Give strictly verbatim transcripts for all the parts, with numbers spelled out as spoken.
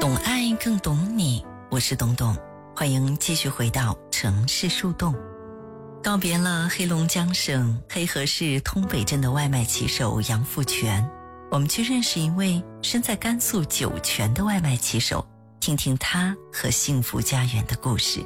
懂爱更懂你，我是董董，欢迎继续回到城市树洞。告别了黑龙江省黑河市通北镇的外卖骑手杨富全，我们去认识一位身在甘肃酒泉的外卖骑手，听听他和幸福家园的故事。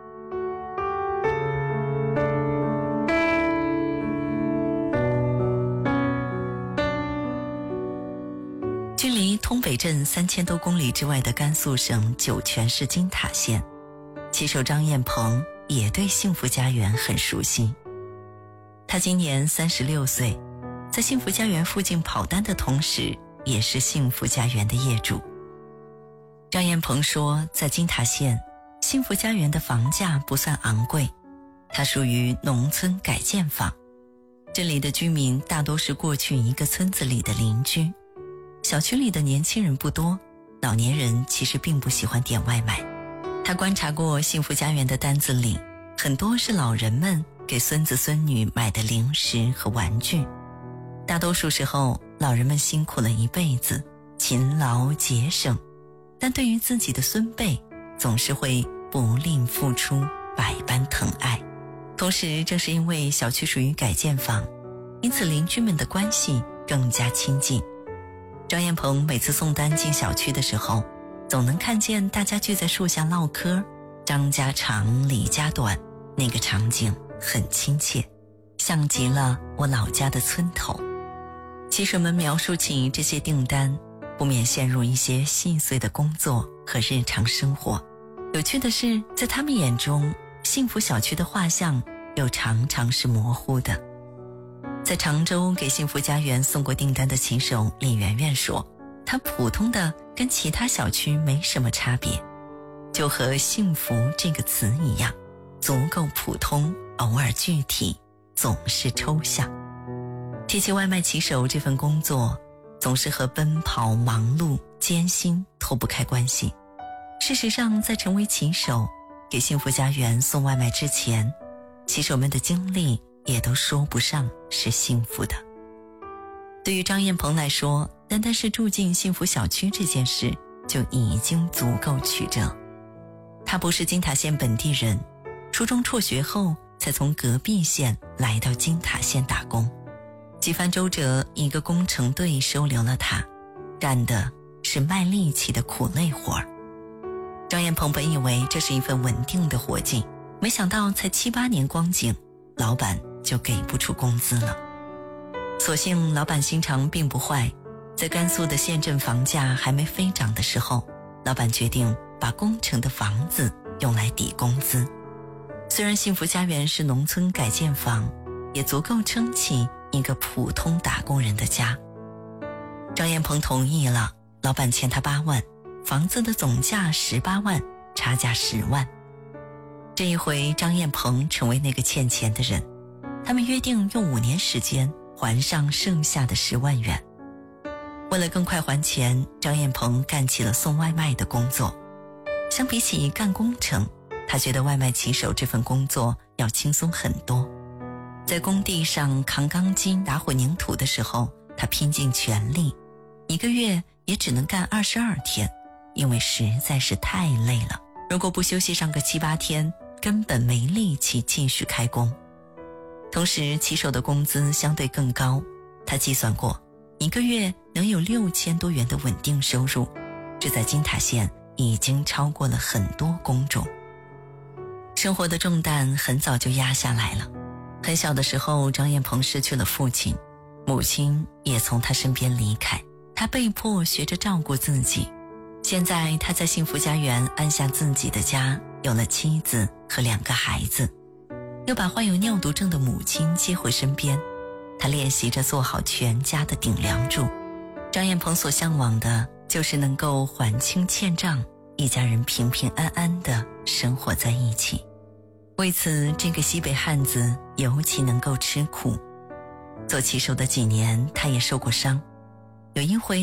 距离通北镇三千多公里之外的甘肃省酒泉市金塔县，骑手张彦鹏也对幸福家园很熟悉。他今年三十六岁，在幸福家园附近跑单的同时，也是幸福家园的业主。张彦鹏说，在金塔县，幸福家园的房价不算昂贵，它属于农村改建房，这里的居民大多是过去一个村子里的邻居。小区里的年轻人不多，老年人其实并不喜欢点外卖。他观察过幸福家园的单子里，很多是老人们给孙子孙女买的零食和玩具。大多数时候，老人们辛苦了一辈子，勤劳节省，但对于自己的孙辈，总是会不吝付出，百般疼爱。同时，正是因为小区属于改建房，因此邻居们的关系更加亲近。张彦鹏每次送单进小区的时候，总能看见大家聚在树下唠嗑，张家长李家短，那个场景很亲切，像极了我老家的村头。骑手们描述起这些订单，不免陷入一些细碎的工作和日常生活。有趣的是，在他们眼中，幸福小区的画像又常常是模糊的。在常州给幸福家园送过订单的骑手李媛媛说，她普通的跟其他小区没什么差别，就和幸福这个词一样，足够普通，偶尔具体，总是抽象。提起外卖骑手这份工作，总是和奔跑、忙碌、艰辛脱不开关系。事实上，在成为骑手给幸福家园送外卖之前，骑手们的经历也都说不上是幸福的。对于张彦鹏来说，单单是住进幸福小区这件事就已经足够曲折。他不是金塔县本地人，初中辍学后才从隔壁县来到金塔县打工。几番周折，一个工程队收留了他，干的是卖力气的苦累活儿。张彦鹏本以为这是一份稳定的活计，没想到才七八年光景，老板就给不出工资了。所幸老板心肠并不坏，在甘肃的县镇房价还没飞涨的时候，老板决定把工程的房子用来抵工资。虽然幸福家园是农村改建房，也足够撑起一个普通打工人的家。张彦鹏同意了，老板欠他八万，房子的总价十八万，差价十万。这一回张彦鹏成为那个欠钱的人，他们约定用五年时间还上剩下的十万元。为了更快还钱，张彦鹏干起了送外卖的工作。相比起干工程，他觉得外卖骑手这份工作要轻松很多。在工地上扛钢筋打混凝土的时候，他拼尽全力，一个月也只能干二十二天，因为实在是太累了，如果不休息上个七八天，根本没力气继续开工。同时骑手的工资相对更高，他计算过，一个月能有六千多元的稳定收入，这在金塔县已经超过了很多工种。生活的重担很早就压下来了。很小的时候，张彦鹏失去了父亲，母亲也从他身边离开，他被迫学着照顾自己。现在他在幸福家园安下自己的家，有了妻子和两个孩子，又把患有尿毒症的母亲接回身边。他练习着做好全家的顶梁柱。张彦鹏所向往的就是能够还清欠账，一家人平平安安地生活在一起。为此，这个西北汉子尤其能够吃苦。做骑手的几年，他也受过伤。有一回